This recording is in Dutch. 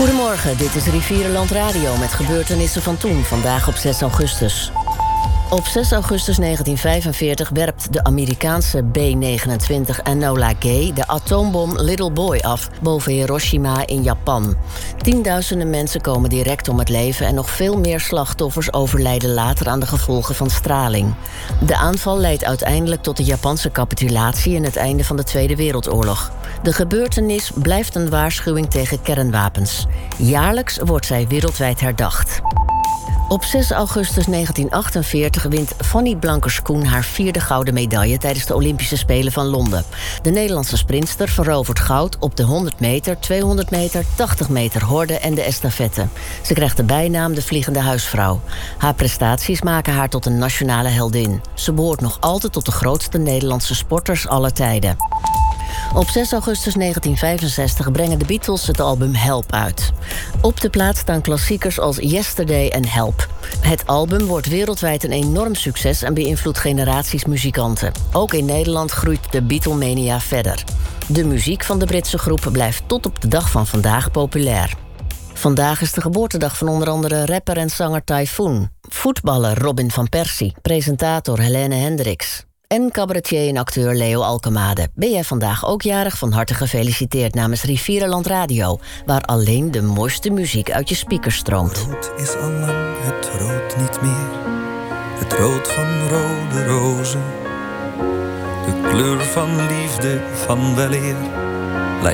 Goedemorgen, dit is Rivierenland Radio met gebeurtenissen van toen, vandaag op 6 augustus. Op 6 augustus 1945 werpt de Amerikaanse B-29 Enola Gay de atoombom Little Boy af boven Hiroshima in Japan. Tienduizenden mensen komen direct om het leven en nog veel meer slachtoffers overlijden later aan de gevolgen van straling. De aanval leidt uiteindelijk tot de Japanse capitulatie en het einde van de Tweede Wereldoorlog. De gebeurtenis blijft een waarschuwing tegen kernwapens. Jaarlijks wordt zij wereldwijd herdacht. Op 6 augustus 1948 wint Fanny Blankers-Koen haar 4e gouden medaille tijdens de Olympische Spelen van Londen. De Nederlandse sprinter verovert goud op de 100 meter, 200 meter, 80 meter horde en de estafette. Ze krijgt de bijnaam de Vliegende Huisvrouw. Haar prestaties maken haar tot een nationale heldin. Ze behoort nog altijd tot de grootste Nederlandse sporters aller tijden. Op 6 augustus 1965 brengen de Beatles het album Help uit. Op de plaat staan klassiekers als Yesterday en Help. Het album wordt wereldwijd een enorm succes en beïnvloedt generaties muzikanten. Ook in Nederland groeit de Beatlemania verder. De muziek van de Britse groep blijft tot op de dag van vandaag populair. Vandaag is de geboortedag van onder andere rapper en zanger Typhoon, voetballer Robin van Persie, presentator Helene Hendricks en cabaretier en acteur Leo Alkemade. Ben jij vandaag ook jarig? Van harte gefeliciteerd namens Rivierenland Radio, waar alleen de mooiste muziek uit je speakers stroomt. Rood is al lang het rood niet meer, het rood van rode rozen, de kleur van liefde, van weleer.